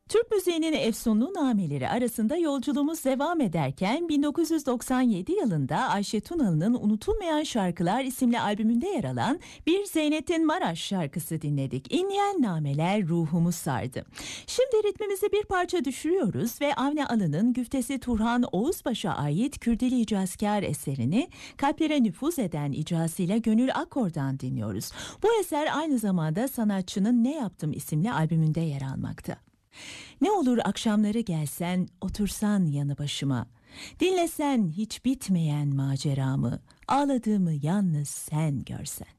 Türk müziğinin efsunlu nameleri arasında yolculuğumuz devam ederken 1997 yılında Ayşe Tunalı'nın Unutulmayan Şarkılar isimli albümünde yer alan bir Zeynettin Maraş şarkısı dinledik. İnleyen nameler ruhumu sardı. Şimdi ritmimizi bir parça düşürüyoruz ve Avni Alı'nın güftesi Turhan Oğuzbaş'a ait Kürdili İcazkar eserini kalplere nüfuz eden icrasıyla Gönül Akkor'dan dinliyoruz. Bu eser aynı zamanda sanatçının Ne Yaptım isimli albümünde yer almakta. Ne olur akşamları gelsen, otursan yanı başıma. Dinlesen hiç bitmeyen maceramı, ağladığımı yalnız sen görsen.